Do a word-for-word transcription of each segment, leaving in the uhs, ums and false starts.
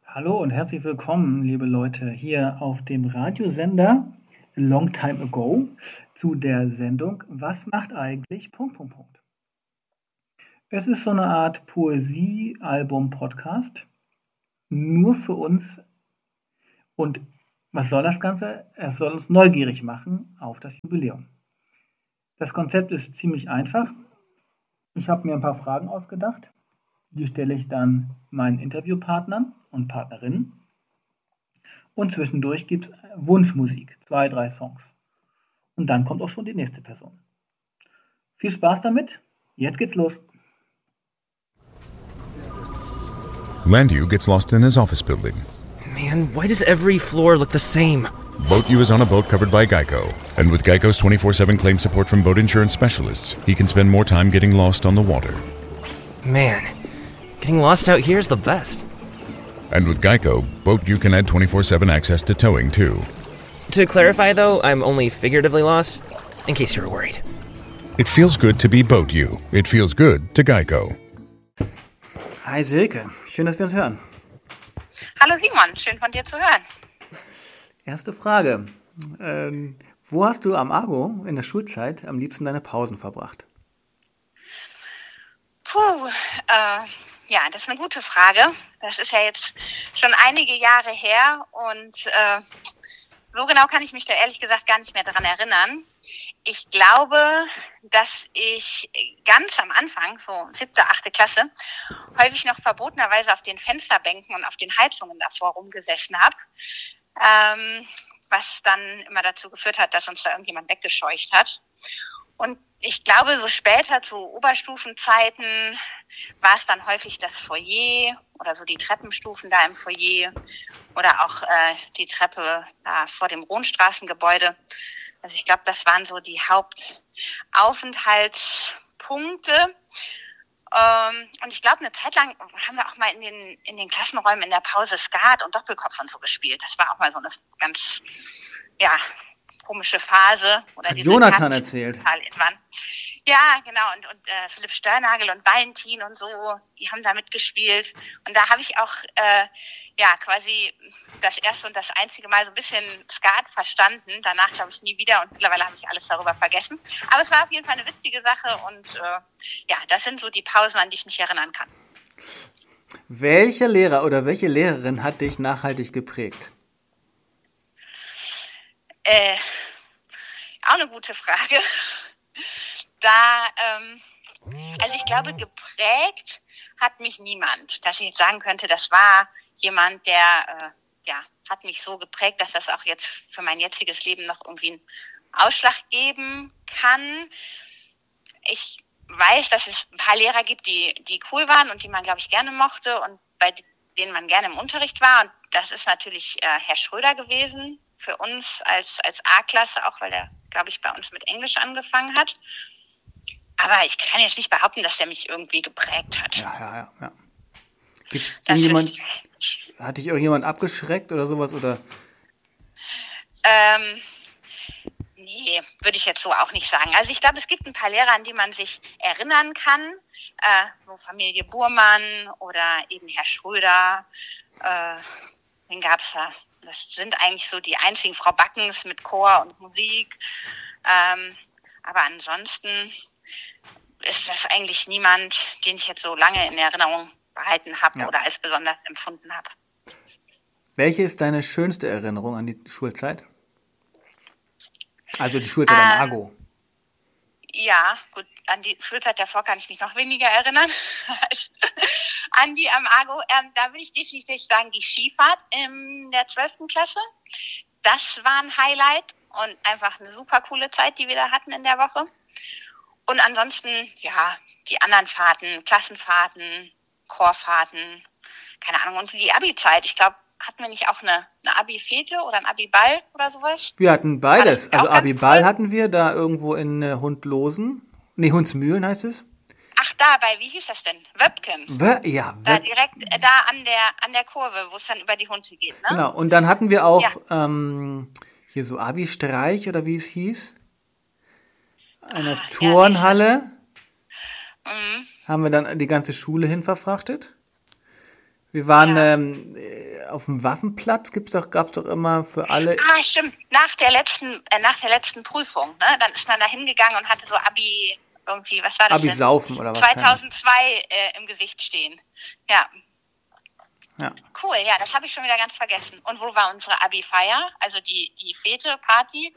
Hallo und herzlich willkommen, liebe Leute, hier auf dem Radiosender Long Time Ago zu der Sendung Was macht eigentlich... Punkt, Punkt, Punkt. Es ist so eine Art Poesie-Album-Podcast, nur für uns. Und was soll das Ganze? Es soll uns neugierig machen auf das Jubiläum. Das Konzept ist ziemlich einfach. Ich habe mir ein paar Fragen ausgedacht. Die stelle ich dann meinen Interviewpartnern und Partnerinnen. Und zwischendurch gibt es Wunschmusik, zwei, drei Songs. Und dann kommt auch schon die nächste Person. Viel Spaß damit. Jetzt geht's los. Landu gets lost in his office building. Man, why does every floor look the same? BoatU is on a boat covered by Geico. And with Geico's twenty-four seven claim support from boat insurance specialists, he can spend more time getting lost on the water. Man, getting lost out here is the best. And with Geico, BoatU can add twenty-four seven access to towing, too. To clarify, though, I'm only figuratively lost, in case you were worried. It feels good to be BoatU. It feels good to Geico. Hi Silke, schön, dass wir uns hören. Hallo Simon, schön von dir zu hören. Erste Frage. Ähm, wo hast du am Argo in der Schulzeit am liebsten deine Pausen verbracht? Puh, äh, ja, das ist eine gute Frage. Das ist ja jetzt schon einige Jahre her und äh, so genau kann ich mich da ehrlich gesagt gar nicht mehr dran erinnern. Ich glaube, dass ich ganz am Anfang, so siebte, achte Klasse, häufig noch verbotenerweise auf den Fensterbänken und auf den Heizungen davor rumgesessen habe, ähm, was dann immer dazu geführt hat, dass uns da irgendjemand weggescheucht hat. Und ich glaube, so später zu Oberstufenzeiten war es dann häufig das Foyer oder so die Treppenstufen da im Foyer oder auch äh, die Treppe da vor dem Rohnstraßengebäude. Also ich glaube, das waren so die Hauptaufenthaltspunkte. Ähm, und ich glaube, eine Zeit lang haben wir auch mal in den, in den Klassenräumen in der Pause Skat und Doppelkopf und so gespielt. Das war auch mal so eine ganz, ja, komische Phase. Oder Hat Jonathan Karten- erzählt. Ja, genau. Und, und äh, Philipp Störnagel und Valentin und so, die haben da mitgespielt. Und da habe ich auch äh, ja quasi das erste und das einzige Mal so ein bisschen Skat verstanden. Danach glaube ich nie wieder und mittlerweile habe ich alles darüber vergessen. Aber es war auf jeden Fall eine witzige Sache und äh, ja, das sind so die Pausen, an die ich mich erinnern kann. Welcher Lehrer oder welche Lehrerin hat dich nachhaltig geprägt? Äh, auch eine gute Frage. Da, ähm, also ich glaube, geprägt hat mich niemand, dass ich jetzt sagen könnte, das war jemand, der, äh, ja, hat mich so geprägt, dass das auch jetzt für mein jetziges Leben noch irgendwie einen Ausschlag geben kann. Ich weiß, dass es ein paar Lehrer gibt, die, die cool waren und die man, glaube ich, gerne mochte und bei denen man gerne im Unterricht war. Und das ist natürlich äh, Herr Schröder gewesen für uns als, als A-Klasse, auch weil er, glaube ich, bei uns mit Englisch angefangen hat. Aber ich kann jetzt nicht behaupten, dass er mich irgendwie geprägt hat. Ja, ja, ja. ja. Gibt's Das irgendjemand, ist, hat dich irgendjemand abgeschreckt oder sowas? Oder? ähm, nee, würde ich jetzt so auch nicht sagen. Also ich glaube, es gibt ein paar Lehrer, an die man sich erinnern kann. Äh, so Familie Burmann oder eben Herr Schröder. Äh, den gab's da. Das sind eigentlich so die einzigen, Frau Backens mit Chor und Musik. Ähm, aber ansonsten ist das eigentlich niemand, den ich jetzt so lange in Erinnerung behalten habe Ja. oder als besonders empfunden habe. Welche ist deine schönste Erinnerung an die Schulzeit? Also die Schulzeit am Ähm, Argo. Ja, gut, an die Schulzeit davor kann ich mich noch weniger erinnern als an die am Argo. Ähm, da würde ich definitiv sagen, die Skifahrt in der zwölften Klasse. Das war ein Highlight und einfach eine super coole Zeit, die wir da hatten in der Woche. Und ansonsten, ja, die anderen Fahrten, Klassenfahrten, Chorfahrten, keine Ahnung, und die Abi-Zeit. Ich glaube, hatten wir nicht auch eine, eine Abi-Fete oder ein Abi-Ball oder sowas? Wir hatten beides. War das Also auch ganz Abiball cool? hatten wir da irgendwo in äh, Hundlosen. Nee, Hundsmühlen heißt es. Ach, da bei, wie hieß das denn? Wöpken. Wö- Ja, Da Wö- direkt äh, da an der an der Kurve, wo es dann über die Hunde geht, ne? Genau. Und dann hatten wir auch Ja. ähm, hier so Abi-Streich oder wie es hieß. Eine Ah, ja, Turnhalle. Mhm. Haben wir dann die ganze Schule hin verfrachtet. Wir waren Ja. ähm, äh, auf dem Waffenplatz, gibt's doch, gab's doch immer für alle. Ah, stimmt. Nach der letzten, äh, nach der letzten Prüfung, ne? Dann ist man da hingegangen und hatte so Abi irgendwie, was war das denn? Abi-Saufen oder was? Keine Ahnung. zweitausendzwei äh, im Gesicht stehen. Ja, Ja. cool. Ja, das habe ich schon wieder ganz vergessen. Und wo war unsere Abi-Feier? Also die, die Fete, Party?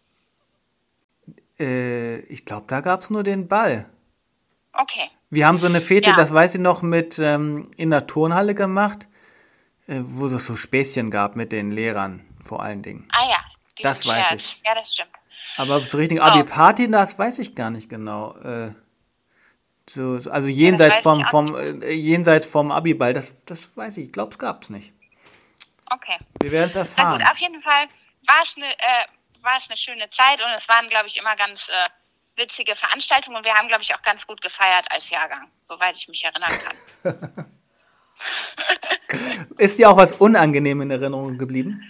Äh, ich glaube, da gab's nur den Ball. Okay. Wir haben so eine Fete, Ja. das weiß ich noch, mit ähm, in der Turnhalle gemacht, äh, wo es so Späßchen gab mit den Lehrern vor allen Dingen. Ah ja. die Das sind weiß Scherz. ich. Ja, das stimmt. Aber so richtig Oh. Abi-Party, das weiß ich gar nicht genau. Äh, so, so- also jenseits weiß vom, ich auch vom, äh, jenseits vom Abi-Ball, das, das weiß ich. Ich glaube, es gab's nicht. Okay. Wir werden es Na erfahren. gut, auf jeden Fall war es eine, äh, war es eine schöne Zeit und es waren, glaube ich, immer ganz äh, witzige Veranstaltungen und wir haben, glaube ich, auch ganz gut gefeiert als Jahrgang, soweit ich mich erinnern kann. Ist dir auch was unangenehm in Erinnerung geblieben?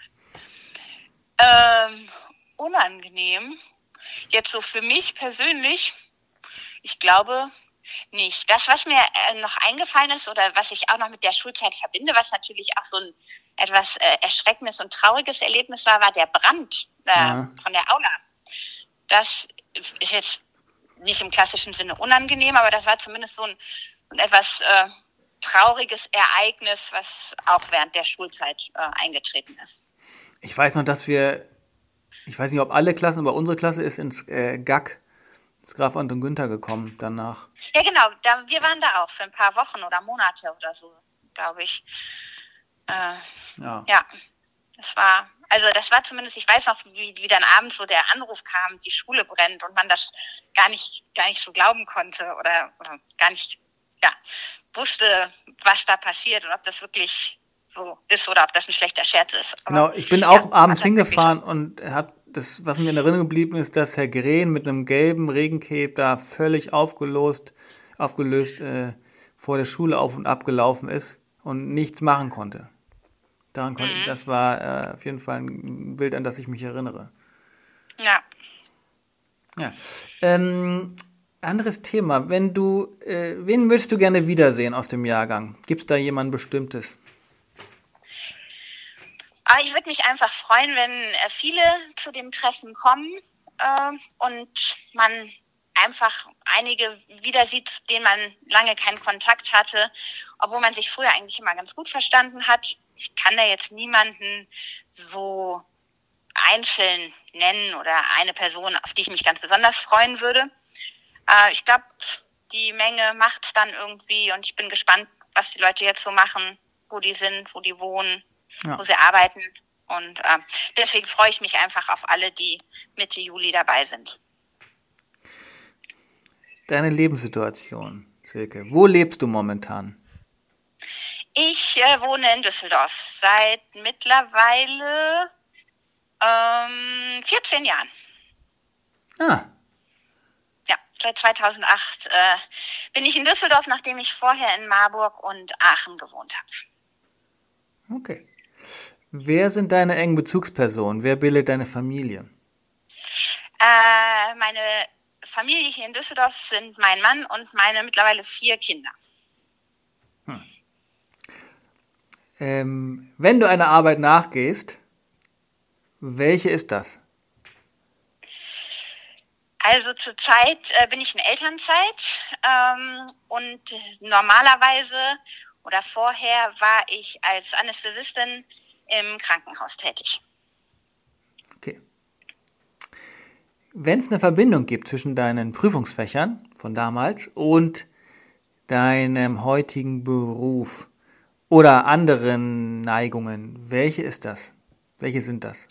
Ähm, unangenehm. Jetzt so für mich persönlich, ich glaube nicht. Das, was mir äh, noch eingefallen ist oder was ich auch noch mit der Schulzeit verbinde, was natürlich auch so ein etwas äh, erschreckendes und trauriges Erlebnis war, war der Brand äh, Ja. von der Aula. Das ist jetzt nicht im klassischen Sinne unangenehm, aber das war zumindest so ein, ein etwas äh, trauriges Ereignis, was auch während der Schulzeit äh, eingetreten ist. Ich weiß noch, dass wir, ich weiß nicht, ob alle Klassen, aber unsere Klasse ist ins äh, G A G, ins Graf Anton Günther gekommen danach. Ja, genau. Da, wir waren da auch für ein paar Wochen oder Monate oder so, glaube ich. Äh, Ja. ja, das war, also das war zumindest, ich weiß noch, wie, wie dann abends so der Anruf kam, die Schule brennt und man das gar nicht, gar nicht so glauben konnte oder, oder gar nicht, ja, wusste, was da passiert und ob das wirklich so ist oder ob das ein schlechter Scherz ist. Aber, Genau, ich bin ja, auch war abends dann hingefahren und hab das, was mir in Erinnerung geblieben ist, dass Herr Green mit einem gelben Regencape da völlig aufgelöst, aufgelöst äh, vor der Schule auf und ab gelaufen ist und nichts machen konnte. Daran konnte, Mhm. Das war äh, auf jeden Fall ein Bild, an das ich mich erinnere. wirklich- Ja. Ja. Ähm, anderes Thema. Wenn du, äh, wen würdest du gerne wiedersehen aus dem Jahrgang? Gibt es da jemanden Bestimmtes? Aber ich würde mich einfach freuen, wenn äh, viele zu dem Treffen kommen äh, und man einfach einige wieder sieht, zu denen man lange keinen Kontakt hatte, obwohl man sich früher eigentlich immer ganz gut verstanden hat. Ich kann da jetzt niemanden so einzeln nennen oder eine Person, auf die ich mich ganz besonders freuen würde. Äh, ich glaube, die Menge macht's dann irgendwie und ich bin gespannt, was die Leute jetzt so machen, wo die sind, wo die wohnen, Ja. wo sie arbeiten. Und äh, deswegen freue ich mich einfach auf alle, die Mitte Juli dabei sind. Deine Lebenssituation, Silke. Wo lebst du momentan? Ich äh, wohne in Düsseldorf seit mittlerweile ähm, vierzehn Jahren. Ah, Ja, seit zweitausendacht äh, bin ich in Düsseldorf, nachdem ich vorher in Marburg und Aachen gewohnt habe. okay. Wer sind deine engen Bezugspersonen? Wer bildet deine Familie? Äh, meine Familie hier in Düsseldorf sind mein Mann und meine mittlerweile vier Kinder. Ähm, wenn du einer Arbeit nachgehst, welche ist das? Also zurzeit äh, bin ich in Elternzeit ähm, und normalerweise oder vorher war ich als Anästhesistin im Krankenhaus tätig. Okay. Wenn es eine Verbindung gibt zwischen deinen Prüfungsfächern von damals und deinem heutigen Beruf oder anderen Neigungen, welche ist das? Welche sind das?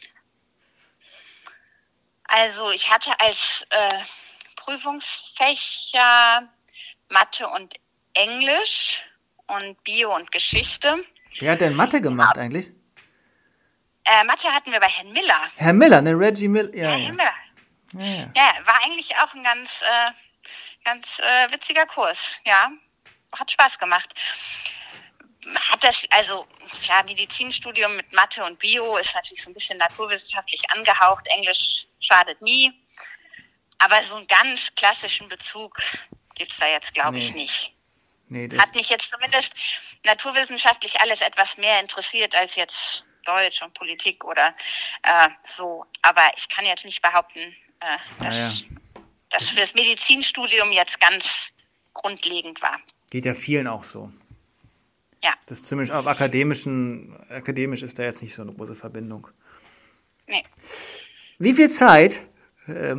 Also ich hatte als äh, Prüfungsfächer Mathe und Englisch und Bio und Geschichte. Wer hat denn Mathe gemacht eigentlich? Äh, Mathe hatten wir bei Herrn Miller. Herr Miller, ne? Reggie Miller. Ja, Herr ja. Miller. Ja, ja. Ja, war eigentlich auch ein ganz, äh, ganz äh, witziger Kurs. Ja, hat Spaß gemacht. Hat das, also, ja, Medizinstudium mit Mathe und Bio ist natürlich so ein bisschen naturwissenschaftlich angehaucht. Englisch schadet nie. Aber so einen ganz klassischen Bezug gibt's da jetzt, glaube ich, Nee. nicht. Nee, das, Hat mich jetzt zumindest naturwissenschaftlich alles etwas mehr interessiert als jetzt Deutsch und Politik oder äh, so. Aber ich kann jetzt nicht behaupten, äh, dass Naja. das für das Medizinstudium jetzt ganz grundlegend war. Geht ja vielen auch so. Ja, Das zumindest auf akademischen, akademisch ist da jetzt nicht so eine große Verbindung. nee. Wie viel Zeit äh,